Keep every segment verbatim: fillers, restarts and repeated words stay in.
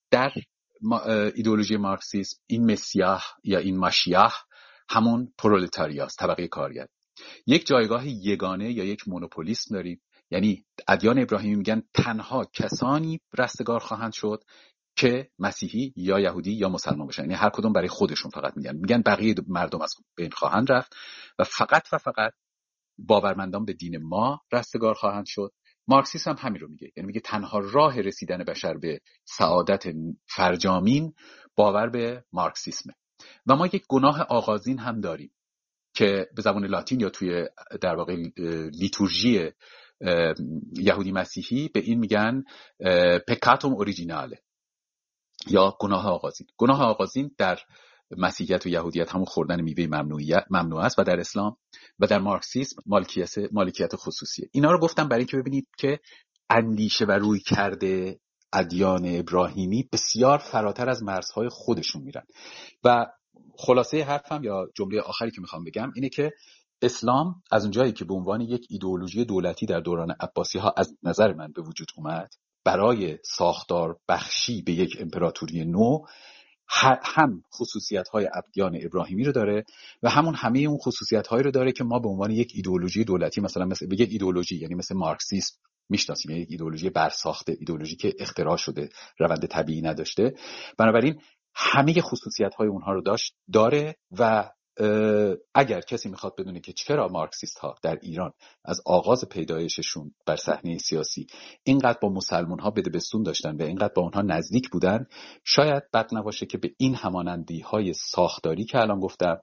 در ایدئولوژی مارکسیسم این مسیح یا این ماشیح همون پرولتاریاست، طبقه کارگر. یک جایگاه یگانه یا یک مونوپولیسم داریم، یعنی ادیان ابراهیمی میگن تنها کسانی رستگار خواهند شد که مسیحی یا یهودی یا مسلمان باشن، یعنی هر کدوم برای خودشون فقط میگن میگن بقیه مردم از بین خواهند رفت و فقط و فقط باورمندان به دین ما رستگار خواهند شد. مارکسیسم هم همین رو میگه، یعنی میگه تنها راه رسیدن بشر به سعادت فرجامین باور به مارکسیسمه. و ما یک گناه آغازین هم داریم که به زبان لاتین یا توی در واقع لیتورژی یهودی مسیحی به این میگن پکاتوم اوریجیناله یا گناه آغازین. گناه آغازین در مسیحیت و یهودیت همون خوردن میوه ممنوعیت ممنوع است و در اسلام و در مارکسیسم مالکیت مالکیت خصوصیه. اینا رو گفتم برای اینکه ببینید که اندیشه و روی کرده ادیان ابراهیمی بسیار فراتر از مرزهای خودشون میرن. و خلاصه حرفم یا جمله آخری که میخوام بگم اینه که اسلام از اونجایی که به عنوان یک ایدئولوژی دولتی در دوران عباسی ها از نظر من به وجود اومد برای ساختار بخشی به یک امپراتوری نو، هم خصوصیت‌های ادیان ابراهیمی رو داره و همون همه اون خصوصیت‌هایی رو داره که ما به عنوان یک ایدئولوژی دولتی مثلا مثل به یک ایدئولوژی یعنی مثل مارکسیسم میشناسیم، یعنی یک ایدئولوژی برساخته، ایدئولوژی که اختراع شده، روند طبیعی نداشته. بنابراین همه خصوصیت‌های اونها رو داشت داره و اگر کسی میخواد بدونه که چرا مارکسیست ها در ایران از آغاز پیدایششون بر صحنه سیاسی اینقدر با مسلمان ها بدبستون داشتن و اینقدر با اونها نزدیک بودن، شاید بد نباشه که به این همانندی های ساختاری که الان گفتم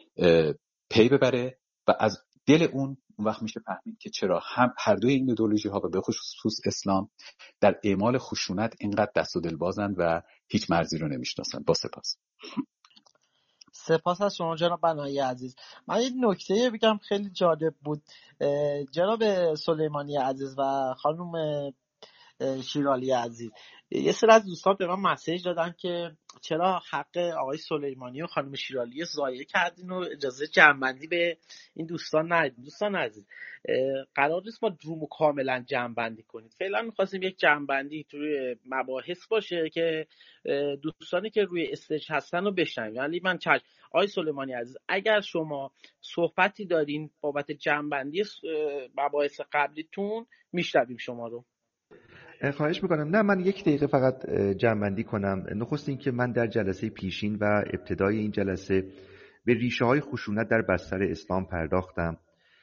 پی ببره و از دل اون اون وقت میشه فهمید که چرا هم هر دوی این ایدئولوژی ها و به خصوص اسلام در اعمال خشونت اینقدر دست و دل بازند و هیچ مرزی رو نمیشناسن. با سپاس. سپاس از شما جناب بنایی عزیز. من یک نکته بگم خیلی جالب بود. جناب سلیمانی عزیز و خانم شیرالی عزیز، یه سری از دوستان به من مسیج دادن که چرا حق آقای سلیمانی و خانم شیرالی ضایع کردین و اجازه جمع‌بندی به این دوستان ندید. دوستان عزیز، قرار نیست ما رومو کاملا جمع‌بندی کنید. فعلا می‌خواستیم یک جمع‌بندی توی مباحث باشه که دوستانی که روی استیج هستن رو بشنویم. یعنی من چشم آقای سلیمانی عزیز، اگر شما صحبتی دارین بابت جمع‌بندی مباحث قبلیتون میشنویم شما رو. خواهش میکنم. نه، من یک دقیقه فقط جمع‌بندی کنم. نخست این که من در جلسه پیشین و ابتدای این جلسه به ریشه های خشونت در بستر اسلام پرداختم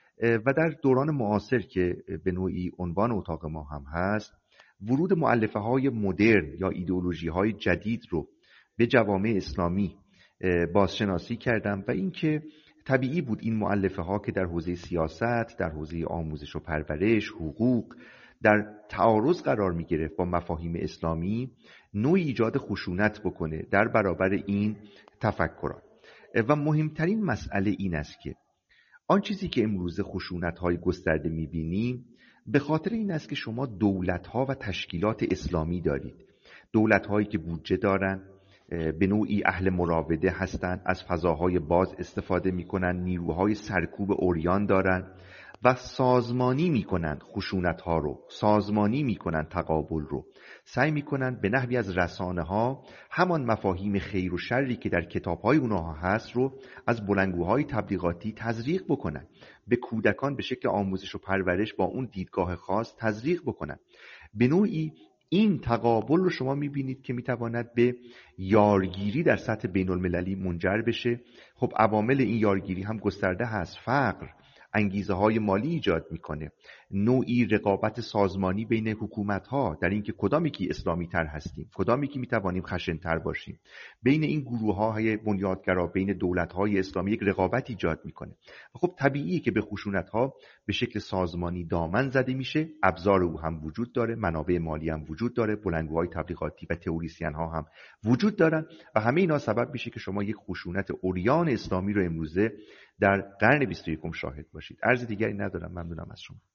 و در دوران معاصر که به نوعی عنوان اتاق ما هم هست، ورود مؤلفه های مدرن یا ایدئولوژی های جدید رو به جوامع اسلامی بازشناسی کردم و اینکه طبیعی بود این مؤلفه ها که در حوزه سیاست، در حوزه آموزش و پرورش، حقوق در تعارض قرار می گرفت با مفاهیم اسلامی، نوعی ایجاد خشونت بکنه در برابر این تفکرات. و مهمترین مسئله این است که آن چیزی که امروز خشونت‌های گسترده می‌بینیم به خاطر این است که شما دولت‌ها و تشکیلات اسلامی دارید، دولت‌هایی که بودجه دارن، به نوعی اهل مراوده هستند، از فضاهای باز استفاده می‌کنن، نیروهای سرکوب عریان دارن و سازمانی می‌کنن خشونت‌ها رو، سازمانی می‌کنن تقابل رو، سعی می‌کنن به نحوی از رسانه‌ها همان مفاهیم خیر و شری که در کتاب‌های اونها هست رو از بلندگوهای تبلیغاتی تزریق بکنن، به کودکان به شکل آموزش و پرورش با اون دیدگاه خاص تزریق بکنن. به نوعی این تقابل رو شما می‌بینید که می‌تواند به یارگیری در سطح بین‌المللی منجر بشه. خب عوامل این یارگیری هم گسترده هست. فقر انگیزه های مالی ایجاد میکنه، نوعی رقابت سازمانی بین حکومت ها در اینکه کدامی که اسلامی تر هستیم، کدامی که میتوانیم خشن تر باشیم، بین این گروه های بنیادگرا، بین دولت های اسلامی یک رقابت ایجاد میکنه. و خب طبیعیه که به خشونت ها به شکل سازمانی دامن زده میشه. ابزار او هم وجود داره، منابع مالی هم وجود داره، بلندگوهای تبلیغاتی و تئوریسین ها هم وجود دارن و همه اینا سبب میشه که شما یک خشونت عریان اسلامی رو امروزه در قرن بیست و یکم شاهد باشید. عرض دیگری ندارم. ممنونم از شما.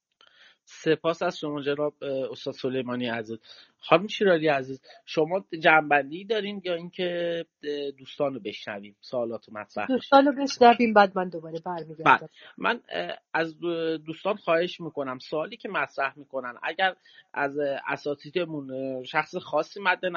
سپاس از شما جناب استاد سلیمانی عزیز. خانم شیرالی عزیز، شما جنبندی دارین یا اینکه دوستان رو بشنویم سوالات مطرح بشه؟ دوستان رو بشنویم بعد من دوباره برمیگردم. من از دوستان خواهش میکنم سوالی که مطرح میکنن اگر از اساتیدمون شخص خاصی مد